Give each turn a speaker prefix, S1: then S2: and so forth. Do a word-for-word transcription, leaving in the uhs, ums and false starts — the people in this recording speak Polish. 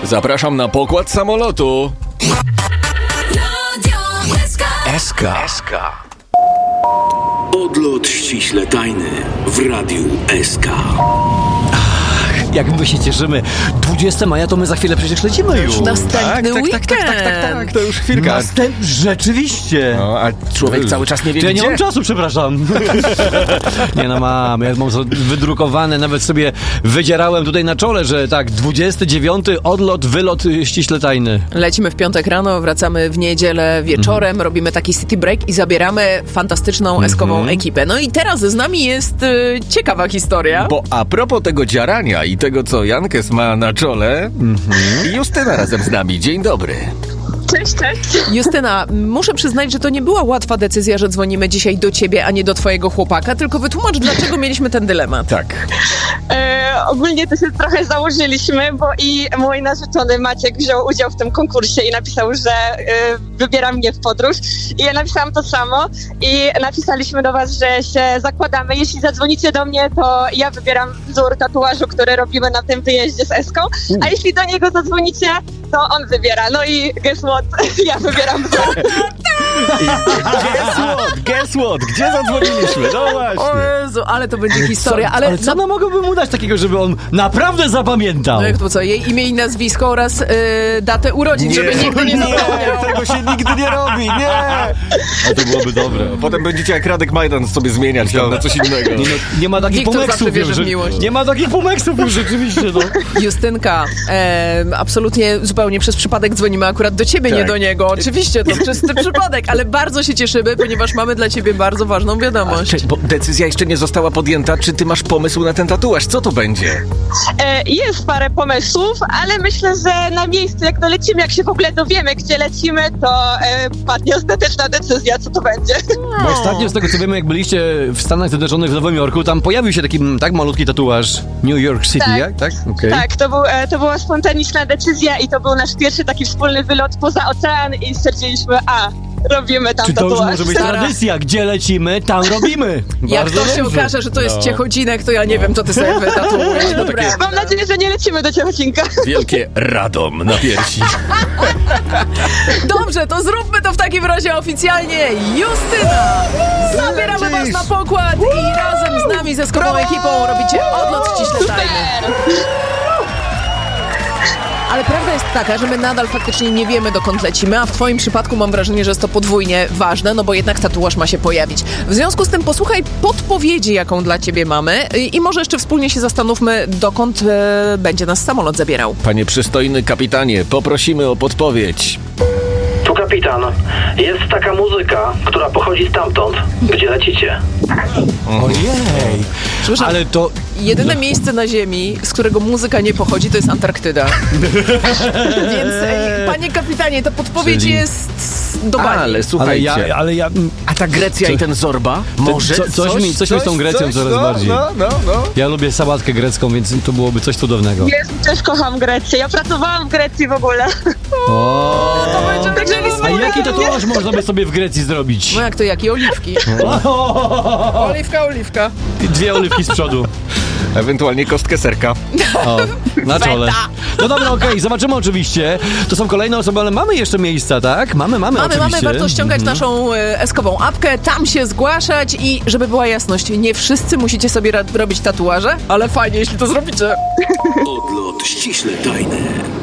S1: Zapraszam na pokład samolotu. S K. S K.
S2: Odlot ściśle tajny w Radiu S K.
S3: Jak my się cieszymy. dwudziestego maja to my za chwilę przecież lecimy już.
S4: Następny
S1: tak, tak,
S4: weekend.
S1: tak, tak, tak, tak, tak, to już chwilka.
S3: Następ... Rzeczywiście.
S1: No, a człowiek cały czas nie wie,
S3: to ja
S1: gdzie.
S3: nie mam czasu, przepraszam. Nie no mam, ja mam wydrukowane, nawet sobie wydzierałem tutaj na czole, że tak, dwudziestego dziewiątego odlot, wylot ściśle tajny.
S4: Lecimy w piątek rano, wracamy w niedzielę wieczorem, mm. robimy taki city break i zabieramy fantastyczną eskową mm-hmm. ekipę. No i teraz z nami jest y, ciekawa historia.
S1: Bo a propos tego dziarania i tego, co Jankes ma na czole, mm-hmm. Justyna razem z nami. Dzień dobry.
S5: Cześć, cześć.
S4: Justyna, muszę przyznać, że to nie była łatwa decyzja, że dzwonimy dzisiaj do ciebie, a nie do twojego chłopaka, tylko wytłumacz, dlaczego mieliśmy ten dylemat.
S1: Tak.
S5: E, ogólnie to się trochę założyliśmy, bo i mój narzeczony Maciek wziął udział w tym konkursie i napisał, że e, wybiera mnie w podróż. I ja napisałam to samo i napisaliśmy do was, że się zakładamy. Jeśli zadzwonicie do mnie, to ja wybieram wzór tatuażu, który robimy na tym wyjeździe z Eską, a jeśli do niego zadzwonicie, to on wybiera. No i guess what? Ja wybieram wzór.
S1: Guess what? Guess what? Gdzie zadzwoniliśmy? No właśnie.
S4: O Jezu, ale to będzie historia.
S3: Co,
S4: ale
S3: ale co no mogłoby mu dać takiego, żeby on naprawdę zapamiętał?
S4: No jak to co? Jej imię i nazwisko oraz yy, datę urodzin,
S1: Nie,
S4: żeby nigdy nie zapomniał.
S1: tego się nigdy nie robi, nie! A to byłoby dobre. Potem będziecie jak Radek Majdan sobie zmieniać tam na coś innego.
S3: Nie, no, nie ma takich
S4: Wiktor zawsze
S3: pomeksów
S4: wierzy
S3: już.
S4: w miłość.
S3: Nie ma takich pomeksów już rzeczywiście, no.
S4: Justynka, e, absolutnie zupełnie przez przypadek dzwonimy akurat do ciebie,
S1: Tak.
S4: nie do niego. Oczywiście, to czysty przypadek, ale bardzo się cieszymy, ponieważ mamy dla ciebie bardzo ważną wiadomość.
S1: Cześć, bo decyzja jeszcze nie została podjęta. Czy ty masz pomysł na ten tatuaż? Co to będzie?
S5: E, jest parę pomysłów, ale myślę, że na miejscu, jak dolecimy, jak się w ogóle dowiemy, gdzie lecimy, to e, padnie ostateczna decyzja, co to będzie.
S3: Bo ostatnio, z tego co wiemy, jak byliście w Stanach Zjednoczonych w Nowym Jorku, tam pojawił się taki tak malutki tatuaż New York City,
S5: Tak.
S3: jak? Tak? Okay.
S5: Tak, to, był, e, to była spontaniczna decyzja i to był nasz pierwszy taki wspólny wylot poza ocean i stwierdziliśmy, a, robimy tam
S3: Czy to
S5: tatuaż.
S3: już może być tradycja? Gdzie lecimy, tam robimy.
S4: Jak
S3: Bardzo
S4: to się
S3: dobrze.
S4: okaże, że to jest
S3: No.
S4: Ciechocinek, to ja nie wiem, to ty sobie wytatuujesz.
S1: No
S4: Dobra.
S1: takie-
S5: Mam nadzieję, że nie lecimy do Ciechocinka.
S1: Wielkie Radom na piersi.
S4: Dobrze, to zróbmy to w takim razie oficjalnie. Justyna! Zabieramy was na pokład i razem z nami, ze skopą ekipą robicie odlot ściśle tajny. Ale prawda jest taka, że my nadal faktycznie nie wiemy, dokąd lecimy, a w twoim przypadku mam wrażenie, że jest to podwójnie ważne, no bo jednak tatuaż ma się pojawić. W związku z tym posłuchaj podpowiedzi, jaką dla ciebie mamy i, i może jeszcze wspólnie się zastanówmy, dokąd e, będzie nas samolot zabierał.
S1: Panie przystojny kapitanie, poprosimy o podpowiedź.
S6: Tu kapitan. Jest taka muzyka, która pochodzi stamtąd, gdzie lecicie.
S3: Ojej.
S4: Przepraszam,
S3: Ale to...
S4: jedyne miejsce na Ziemi, z którego muzyka nie pochodzi, to jest Antarktyda. Więc, ej, panie kapitanie, ta podpowiedź
S3: Czyli-
S4: jest do bani.
S1: Ale
S3: Ale
S1: słuchajcie,
S3: ja... Ale ja
S1: a ta Grecja
S3: Co-
S1: i ten Zorba? Może
S3: co- coś mi- coś mi z tą Grecją coraz
S1: no,
S3: bardziej.
S1: No, no, no.
S3: Ja lubię sałatkę grecką, więc to byłoby coś cudownego.
S5: Jezu, też kocham Grecję. Ja pracowałam w Grecji w ogóle.
S3: O,
S5: Także
S3: a jaki tatuaż można by sobie w Grecji zrobić?
S4: No jak to, jakie oliwki? Oliwka, oliwka.
S3: I dwie oliwki z przodu.
S1: Ewentualnie kostkę serka.
S3: O, na czole.
S4: Feta.
S3: No dobra, okej, zobaczymy oczywiście. To są kolejne osoby, ale mamy jeszcze miejsca, tak? Mamy, mamy,
S4: Mamy,
S3: oczywiście.
S4: mamy, warto ściągać
S3: Mhm.
S4: naszą e, eskową apkę, tam się zgłaszać i żeby była jasność, nie wszyscy musicie sobie ra- robić tatuaże, ale fajnie, jeśli to zrobicie.
S2: Odlot ściśle tajny.